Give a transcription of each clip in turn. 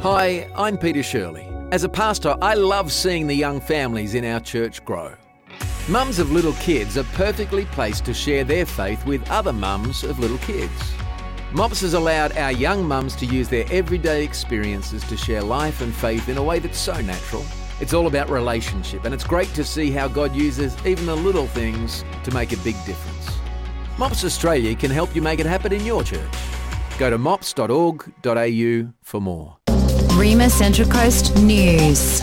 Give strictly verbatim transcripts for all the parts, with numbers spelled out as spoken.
Hi, I'm Peter Shirley. As a pastor, I love seeing the young families in our church grow. Mums of little kids are perfectly placed to share their faith with other mums of little kids. Mops has allowed our young mums to use their everyday experiences to share life and faith in a way that's so natural. It's all about relationship, and it's great to see how God uses even the little things to make a big difference. Mops Australia can help you make it happen in your church. Go to mops dot org dot a u for more. Rima Central Coast News.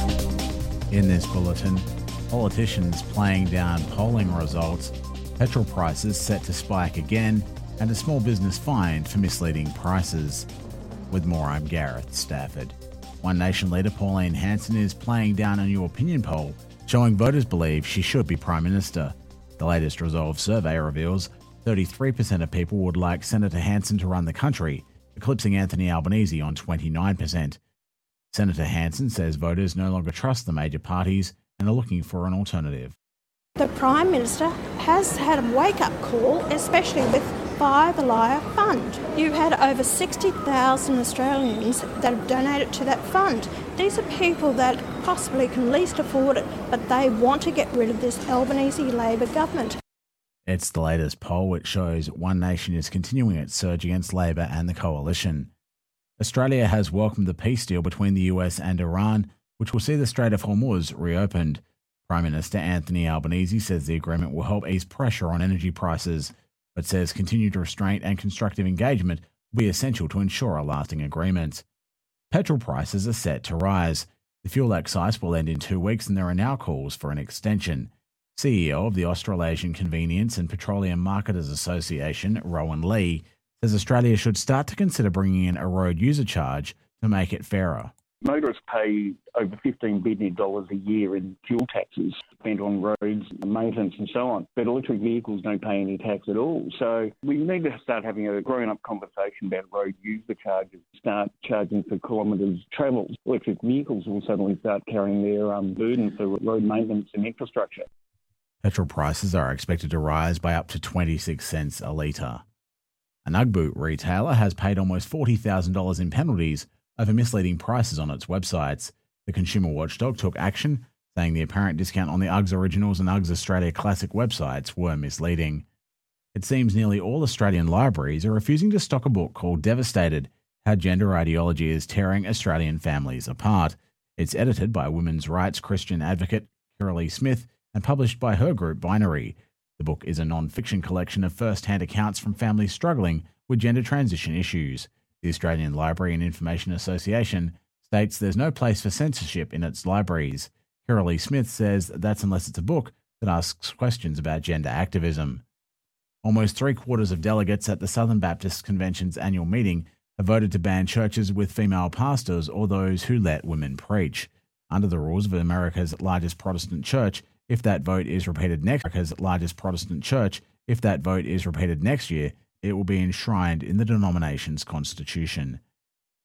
In this bulletin, politicians playing down polling results, petrol prices set to spike again, and a small business fined for misleading prices. With more, I'm Gareth Stafford. One Nation leader Pauline Hanson is playing down a new opinion poll, showing voters believe she should be Prime Minister. The latest Resolve survey reveals thirty-three percent of people would like Senator Hanson to run the country, eclipsing Anthony Albanese on twenty-nine percent. Senator Hanson says voters no longer trust the major parties and are looking for an alternative. The Prime Minister has had a wake-up call, especially with Buy the Liar Fund. You had over sixty thousand Australians that have donated to that fund. These are people that possibly can least afford it, but they want to get rid of this Albanese Labor government. It's the latest poll which shows One Nation is continuing its surge against Labor and the coalition. Australia has welcomed the peace deal between the U S and Iran, which will see the Strait of Hormuz reopened. Prime Minister Anthony Albanese says the agreement will help ease pressure on energy prices, but says continued restraint and constructive engagement will be essential to ensure a lasting agreement. Petrol prices are set to rise. The fuel excise will end in two weeks and there are now calls for an extension. C E O of the Australasian Convenience and Petroleum Marketers Association, Rowan Lee, says Australia should start to consider bringing in a road user charge to make it fairer. Motorists pay over fifteen billion dollars a year in fuel taxes spent on roads, maintenance and so on. But electric vehicles don't pay any tax at all. So we need to start having a grown-up conversation about road user charges, start charging for kilometres travelled. Electric vehicles will suddenly start carrying their um, burden for road maintenance and infrastructure. Petrol prices are expected to rise by up to twenty-six cents a litre. An Ugg boot retailer has paid almost forty thousand dollars in penalties over misleading prices on its websites. The consumer watchdog took action, saying the apparent discount on the Uggs Originals and Uggs Australia Classic websites were misleading. It seems nearly all Australian libraries are refusing to stock a book called Devastated: How Gender Ideology is Tearing Australian Families Apart. It's edited by women's rights Christian advocate Kiralee Smith and published by her group Binary. The book is a non-fiction collection of first-hand accounts from families struggling with gender transition issues. The Australian Library and Information Association states there's no place for censorship in its libraries. Kiralee Smith says that's unless it's a book that asks questions about gender activism. Almost three-quarters of delegates at the Southern Baptist Convention's annual meeting have voted to ban churches with female pastors or those who let women preach. Under the rules of America's largest Protestant church, if that vote is repeated next America's largest Protestant church, if that vote is repeated next year, it will be enshrined in the denomination's constitution.